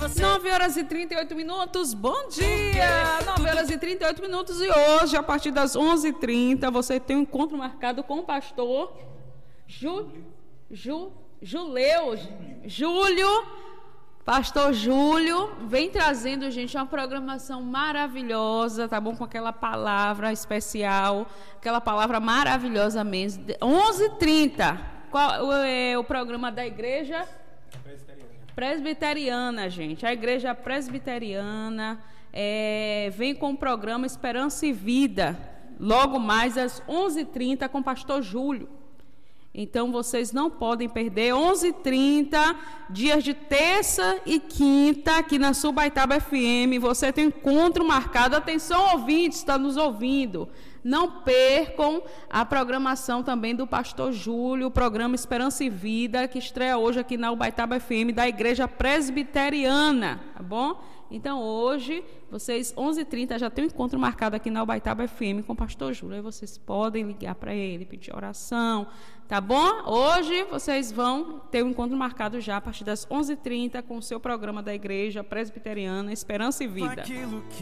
9 horas e 38 minutos, bom dia! 9 horas e 38 minutos e hoje, a partir das 11h30, você tem um encontro marcado com o pastor Júlio. Pastor Júlio vem trazendo, gente, uma programação maravilhosa, tá bom? Com aquela palavra especial, aquela palavra maravilhosa mesmo. 11h30, qual é o programa da igreja? Presbiteriana, gente. A igreja presbiteriana vem com o programa Esperança e Vida, logo mais às 11h30 com o pastor Júlio. Então, vocês não podem perder. 11h30, dias de terça e quinta, aqui na Subaitaba FM. Você tem encontro marcado. Atenção, ouvintes, está nos ouvindo. Não percam a programação também do pastor Júlio, o programa Esperança e Vida, que estreia hoje aqui na Ubaitaba FM, da Igreja Presbiteriana, tá bom? Então, hoje, vocês, 11h30, já tem um encontro marcado aqui na Ubaitaba FM com o pastor Júlio. Aí vocês podem ligar para ele, pedir oração, tá bom? Hoje, vocês vão ter um encontro marcado já a partir das 11h30 com o seu programa da Igreja Presbiteriana Esperança e Vida.